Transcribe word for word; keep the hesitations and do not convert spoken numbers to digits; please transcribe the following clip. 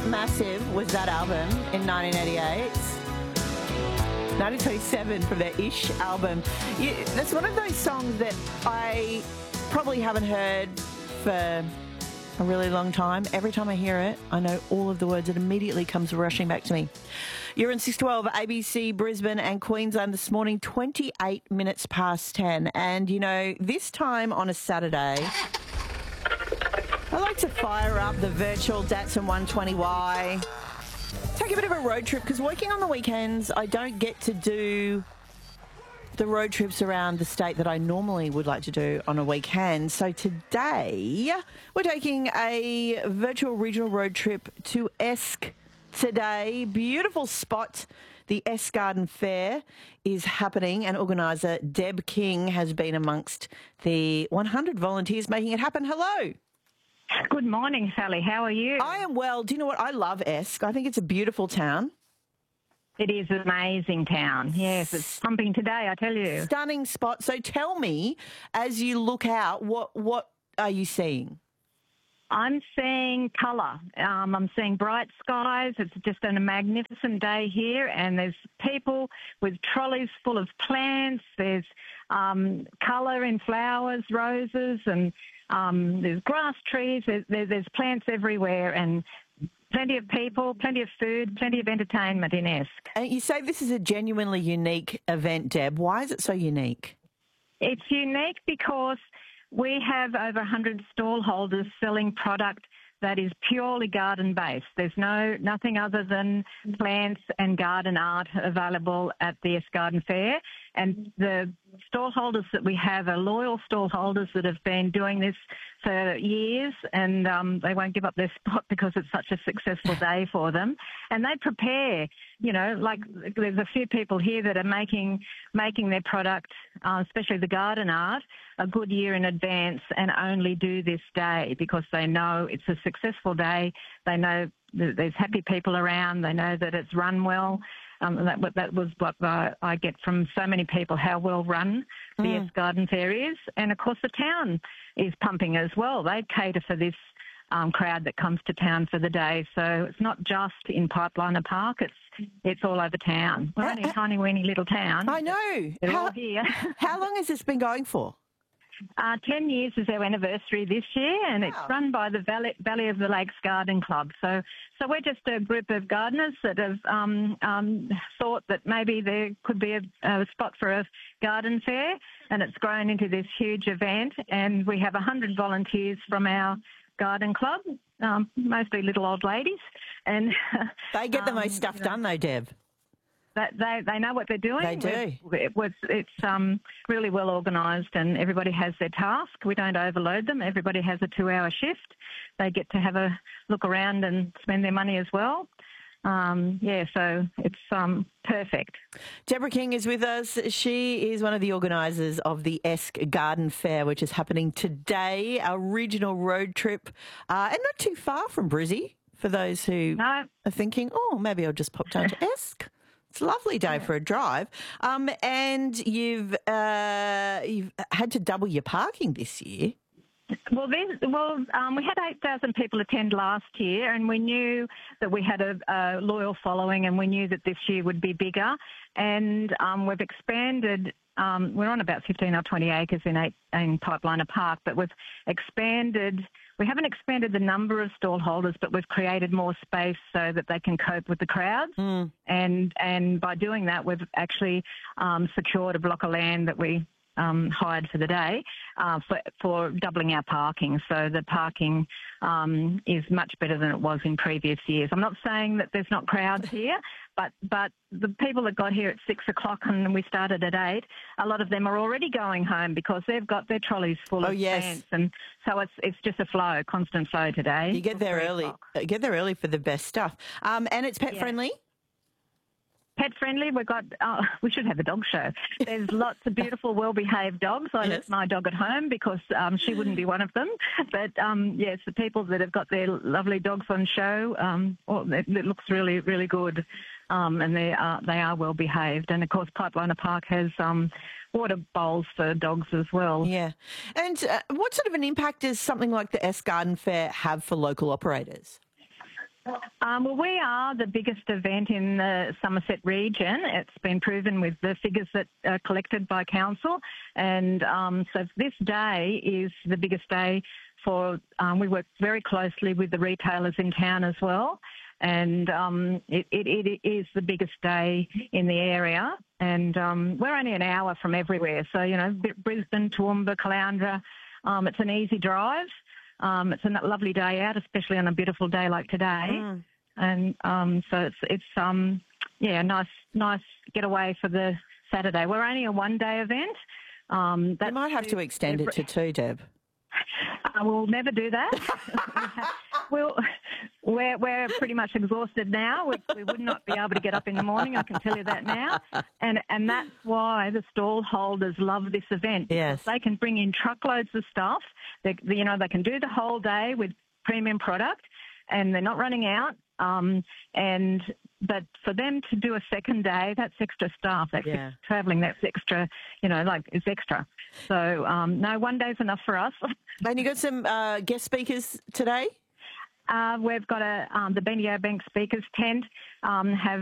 massive was that album in nineteen eighty-eight? nineteen twenty-seven from their Ish album. Yeah, that's one of those songs that I probably haven't heard for a really long time. Every time I hear it, I know all of the words. It immediately comes rushing back to me. You're in six twelve, A B C, Brisbane and Queensland this morning, twenty-eight minutes past ten. And, you know, this time on a Saturday, I like to fire up the virtual Datsun one twenty Y. Take a bit of a road trip, because working on the weekends, I don't get to do the road trips around the state that I normally would like to do on a weekend. So today, we're taking a virtual regional road trip to Esk today. Beautiful spot. The Esk Garden Fair is happening, and organiser Deb King has been amongst the one hundred volunteers making it happen. Hello. Good morning, Sally. How are you? I am well. Do you know what? I love Esk. I think it's a beautiful town. It is an amazing town. Yes, it's pumping today, I tell you. Stunning spot. So tell me, as you look out, what what are you seeing? I'm seeing colour. Um, I'm seeing bright skies. It's just a magnificent day here, and there's people with trolleys full of plants. There's um, colour in flowers, roses, and um, there's grass trees. There's, there's plants everywhere, and plenty of people, plenty of food, plenty of entertainment in Esk. And you say this is a genuinely unique event, Deb. Why is it so unique? It's unique because we have over one hundred stall holders selling product that is purely garden-based. There's no nothing other than plants and garden art available at the Esk Garden Fair. And the stall holders that we have are loyal stall holders that have been doing this for years, and um, they won't give up their spot because it's such a successful day for them. And they prepare, you know, like there's a few people here that are making making their product, uh, especially the garden art, a good year in advance, and only do this day because they know it's a successful day. They know that there's happy people around. They know that it's run well. Um, that, that was what I, I get from so many people, how well run the Mm. Esk Garden Fair is. And, of course, the town is pumping as well. They cater for this um, crowd that comes to town for the day. So it's not just in Pipeliner Park. It's it's all over town. We're only a tiny, weeny little town. I know. They're How, all here. how long has this been going for? Uh, ten years is our anniversary this year, and Wow. it's run by the Valley, Valley of the Lakes Garden Club. So, so we're just a group of gardeners that have um, um, thought that maybe there could be a, a spot for a garden fair, and it's grown into this huge event. And we have one hundred volunteers from our garden club, um, mostly little old ladies. And They get the um, most stuff you know, done, though, Deb. That they they know what they're doing. They do. We've- It was it's um really well organised, and everybody has their task. We don't overload them. Everybody has a two-hour shift. They get to have a look around and spend their money as well. Um, yeah, so it's um perfect. Deborah King is with us. She is one of the organisers of the Esk Garden Fair, which is happening today, a regional road trip, uh, and not too far from Brizzy, for those who No. are thinking, oh, maybe I'll just pop down to Esk. It's a lovely day yeah. for a drive. Um, and you've uh, you've had to double your parking this year. Well, there's, well, um, we had eight thousand people attend last year, and we knew that we had a, a loyal following, and we knew that this year would be bigger. And um, we've expanded. Um, we're on about fifteen or twenty acres in, eight, in Pipeliner Park, but we've expanded. We haven't expanded the number of stall holders, but we've created more space so that they can cope with the crowds. Mm. And and by doing that, we've actually um, secured a block of land that we um, hired for the day uh, for, for doubling our parking. So the parking um, is much better than it was in previous years. I'm not saying that there's not crowds here, but but the people that got here at six o'clock and we started at eight, a lot of them are already going home because they've got their trolleys full oh, of yes. plants, and so it's it's just a flow, constant flow today. You get there early. o'clock. Get there early for the best stuff, um, and it's pet Yeah. friendly. Pet friendly. We've got. Uh, we should have a dog show. There's lots of beautiful, well-behaved dogs. I Yes. left my dog at home because um, she wouldn't be one of them. But um, yes, the people that have got their lovely dogs on show, um, well, it, it looks really, really good, um, and they are they are well behaved. And of course, Pipeliner Park has um, water bowls for dogs as well. Yeah, and uh, what sort of an impact does something like the Esk Garden Fair have for local operators? Um, well, we are the biggest event in the Somerset region. It's been proven with the figures that are collected by council. And um, so this day is the biggest day for, um, we work very closely with the retailers in town as well. And um, it, it, it is the biggest day in the area. And um, we're only an hour from everywhere. So, you know, Brisbane, Toowoomba, Caloundra, um, it's an easy drive. Um, it's a lovely day out, especially on a beautiful day like today. Mm. And um, so it's, it's um, yeah, nice, nice getaway for the Saturday. We're only a one-day event. Um, you might have to extend it to two, Deb. Uh, we'll never do that. we'll, we're, we're pretty much exhausted now. We, we would not be able to get up in the morning, I can tell you that now. And and that's why the stall holders love this event. Yes. They can bring in truckloads of stuff. They, you know, they can do the whole day with premium product and they're not running out. Um, and but for them to do a second day, that's extra staff. That's yeah. extra travelling. That's extra, you know, like it's extra. So um, no, one day's enough for us. And you got some uh, guest speakers today? Uh, we've got a um, the Bendigo Bank speakers tent um, have